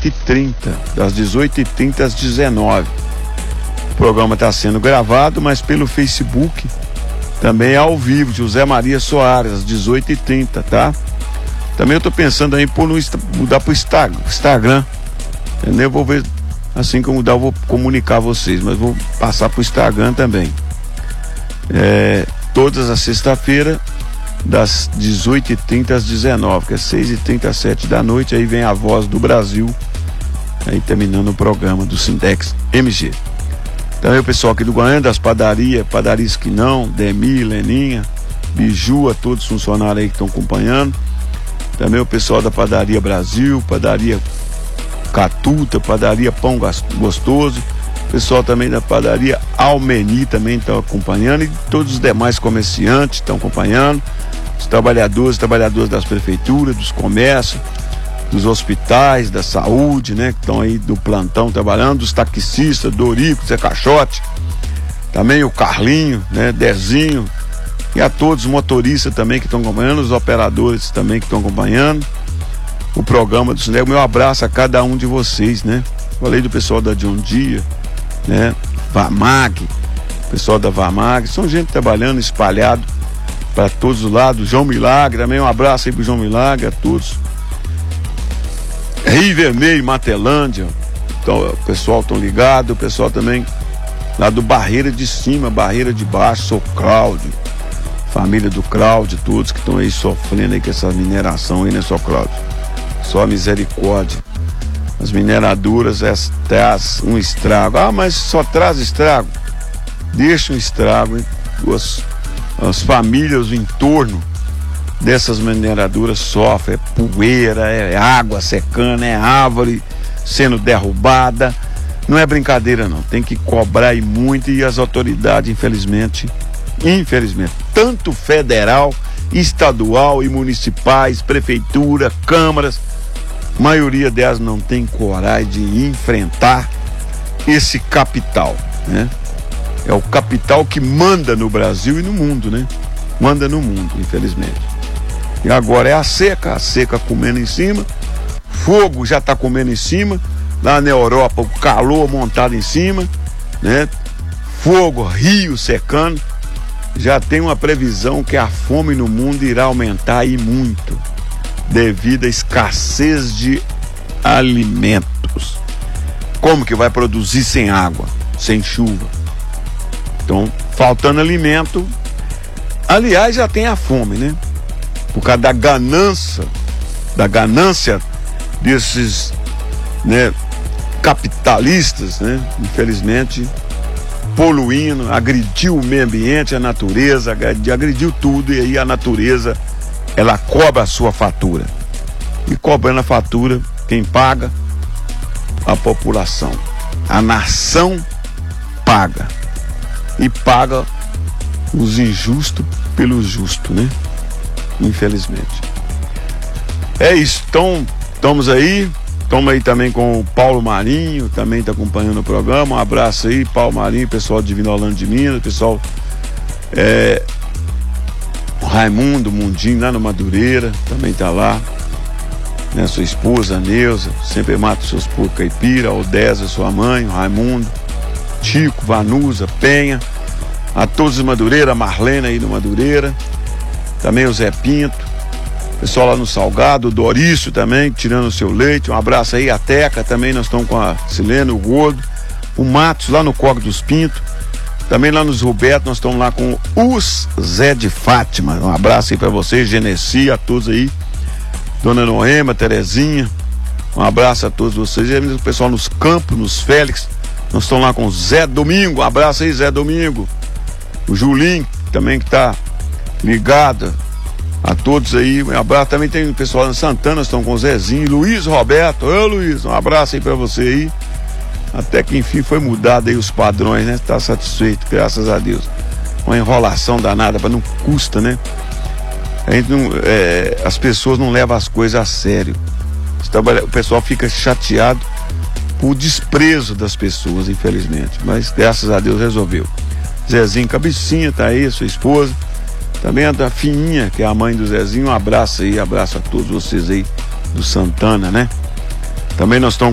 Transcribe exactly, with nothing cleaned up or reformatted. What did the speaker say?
dezoito e trinta, das dezoito e trinta às dezenove. O programa está sendo gravado, mas pelo Facebook também é ao vivo, José Maria Soares, às dezoito e trinta, tá? Também eu tô pensando aí por no, mudar pro Instagram, entendeu? Vou ver, assim que eu mudar eu vou comunicar a vocês, mas vou passar pro Instagram também. É, todas as sexta-feira, das dezoito e trinta às dezenove, que é seis e trinta às sete da noite, aí vem a Voz do Brasil, aí terminando o programa do Sintex M G. Também o pessoal aqui do Goiânia, das padarias, Padaria Esquinão, Demi, Leninha, Biju, a todos os funcionários aí que estão acompanhando. Também o pessoal da Padaria Brasil, Padaria Catuta, Padaria Pão Gostoso, o pessoal também da Padaria Almeni também estão acompanhando, e todos os demais comerciantes estão acompanhando, os trabalhadores, trabalhadores das prefeituras, dos comércios, dos hospitais, da saúde, né, que estão aí do plantão trabalhando, dos taxistas, Dorico, Zé Caixote, também o Carlinho, né, Dezinho, e a todos os motoristas também que estão acompanhando, os operadores também que estão acompanhando o programa do Sintex. Meu abraço a cada um de vocês, né? Falei do pessoal da John Deere, né? Vamag, pessoal da Vamag, são gente trabalhando espalhado para todos os lados. João Milagre, também um abraço aí pro João Milagre, a todos. Rio Vermelho, Matelândia, então o pessoal tão ligado, o pessoal também lá do Barreira de Cima, Barreira de Baixo, sou Cláudio, família do Cláudio, todos que estão aí sofrendo aí com essa mineração aí, né, só Cláudio? Só misericórdia. As mineradoras elas trazem um estrago. Ah, mas só traz estrago? Deixa um estrago, hein? As, as famílias, o entorno dessas mineradoras sofrem. É poeira, é água secando, é árvore sendo derrubada. Não é brincadeira não, tem que cobrar aí muito, e as autoridades, infelizmente, infelizmente, tanto federal, estadual e municipais, prefeitura, câmaras, maioria delas não tem coragem de enfrentar esse capital, né? É o capital que manda no Brasil e no mundo, né? Manda no mundo, infelizmente. E agora é a seca, a seca comendo em cima, fogo já está comendo em cima, lá na Europa o calor montado em cima, né? Fogo, rio secando. Já tem uma previsão que a fome no mundo irá aumentar e muito, devido à escassez de alimentos. Como que vai produzir sem água, sem chuva? Então, faltando alimento, aliás, já tem a fome, né? Por causa da ganância, da ganância desses, né, capitalistas, né? Infelizmente, poluindo, agrediu o meio ambiente, a natureza, agrediu tudo, e aí a natureza, ela cobra a sua fatura. E cobrando a fatura, quem paga? A população. A nação paga. E paga os injustos pelo justo, né? Infelizmente. É isso. Então, estamos aí. Estamos aí também com o Paulo Marinho, também está acompanhando o programa. Um abraço aí, Paulo Marinho, pessoal de Vinolândia de Minas, pessoal é, o Raimundo Mundinho lá no Madureira, também está lá, né? Sua esposa, Neuza, sempre mata seus porcos caipira, Odésia, sua mãe, o Raimundo, Chico, Vanusa, Penha, a todos os Madureira, a Marlena aí no Madureira, também o Zé Pinto, pessoal lá no Salgado, o Dorício também, tirando o seu leite, um abraço aí, a Teca também, nós estamos com a Silene, o Gordo, o Matos lá no Coque dos Pintos, também lá nos Roberto, nós estamos lá com os Zé de Fátima, um abraço aí para vocês, Genesi, a todos aí, Dona Noema, Terezinha, um abraço a todos vocês, e o pessoal nos Campos, nos Félix, nós estamos lá com o Zé Domingo, um abraço aí, Zé Domingo, o Julinho, também que tá ligado, a todos aí, um abraço. Também tem o pessoal em Santana, estão com o Zezinho, Luiz Roberto. Ô Luiz, um abraço aí pra você aí. Até que enfim foi mudado aí os padrões, né? Tá satisfeito, graças a Deus. Uma enrolação danada, mas não custa, né? A gente não, é, as pessoas não levam as coisas a sério. O pessoal fica chateado por desprezo das pessoas, infelizmente. Mas graças a Deus resolveu. Zezinho Cabecinha tá aí, sua esposa. Também a da Fininha, que é a mãe do Zezinho. Um abraço aí, abraço a todos vocês aí do Santana, né? Também nós estamos